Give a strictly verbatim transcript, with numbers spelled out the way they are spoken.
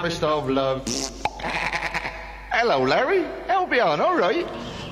First of love. Hello, Larry. Albion, all right.